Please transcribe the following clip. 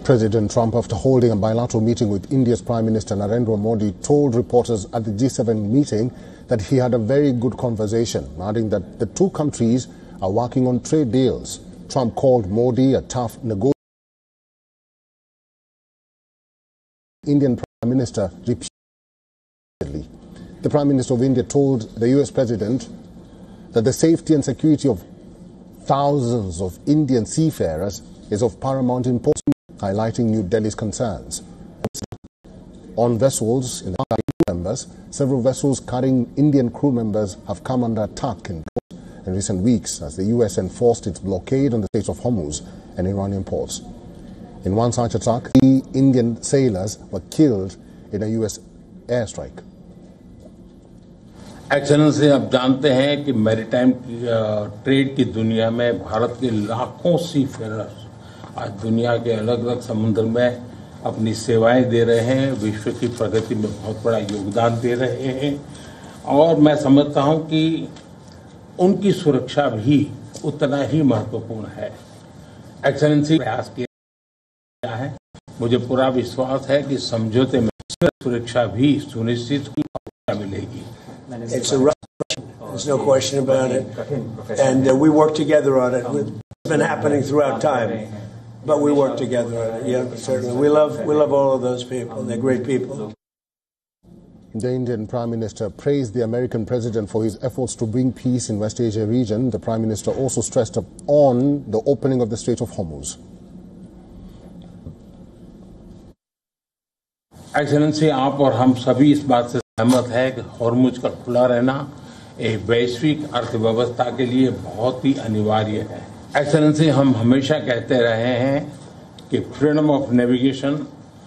President Trump, after holding a bilateral meeting with India's Prime Minister Narendra Modi, told reporters at the G7 meeting that he had a very good conversation, adding that the two countries are working on trade deals. Trump called Modi a tough negotiator. Indian Prime Minister repeatedly. The Prime Minister of India told the US President that the safety and security of thousands of Indian seafarers is of paramount importance, highlighting New Delhi's concerns. On vessels in the crew members, several vessels carrying Indian crew members have come under attack in recent weeks as the US enforced its blockade on the Strait of Hormuz and Iranian ports. In one such attack, 3 Indian sailors were killed in a US airstrike. Excellency, आप जानते हैं कि maritime trade की दुनिया में भारत के लाखों seafarers आज दुनिया के अलग अलग समुद्र में अपनी सेवाएं दे रहे हैं, विश्व की प्रगति में बहुत बड़ा योगदान दे रहे हैं और मैं समझता हूं कि उनकी सुरक्षा भी उतना ही महत्वपूर्ण है। एक्सेलेंसी प्रयास किया है, मुझे पूरा विश्वास है कि समझौते में सुरक्षा भी सुनिश्चित मिलेगी। It's a rush. There's no question about it. And we work together on it. It's been happening throughout time, but we work together on it. Yeah, certainly. We love all of those people. They're great people. The Indian Prime Minister praised the American President for his efforts to bring peace in West Asia region. The Prime Minister also stressed on the opening of the Strait of Hormuz. Excellency, आप और हम सभी इस बात से सहमत है कि हॉर्मुज का खुला रहना एक वैश्विक अर्थव्यवस्था के लिए बहुत ही अनिवार्य है। एक्सेलेंसी, हम हमेशा कहते रहे हैं कि फ्रीडम ऑफ नेविगेशन